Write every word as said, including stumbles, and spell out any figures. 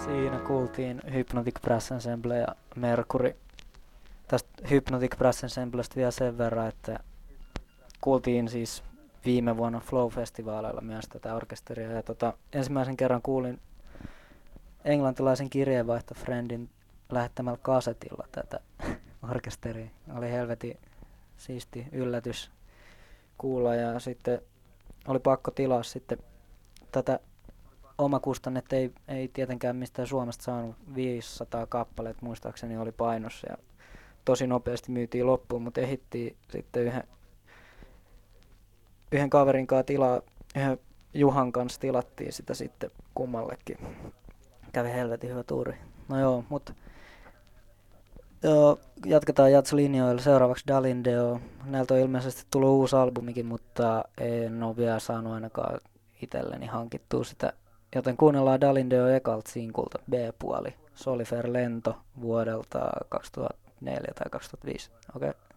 Siinä kuultiin Hypnotic Brass Ensemble ja Mercury. Tästä Hypnotic Brass Ensemblesta vielä sen verran, että kuultiin siis viime vuonna Flow-festivaaleilla myös tätä orkesteria. Ja tota, ensimmäisen kerran kuulin englantilaisen kirjeenvaihtofriendin lähettämällä kasetilla tätä orkesteria. Oli helvetin siisti yllätys kuulla ja sitten oli pakko tilaa sitten tätä omakustannetta ei, ei tietenkään mistään Suomesta saanut. viisisataa kappaleet muistaakseni oli painossa ja tosi nopeasti myytiin loppuun, mutta ehdittiin sitten yhden, yhden kaverin kanssa tilaa, yhden Juhan kanssa tilattiin sitä sitten kummallekin. Kävi helvetin hyvä tuuri. No joo, mutta joo, jatketaan jatslinjoilla. Seuraavaksi Dalin Deo. Näiltä on ilmeisesti tullut uusi albumikin, mutta en ole vielä saanut ainakaan itselleni hankittua sitä. Joten kuunnellaan Dalin Deo ekalta sinkulta B-puoli. Solifer Lento vuodelta kaksituhattaneljä tai kaksituhattaviisi. Okei. Okay.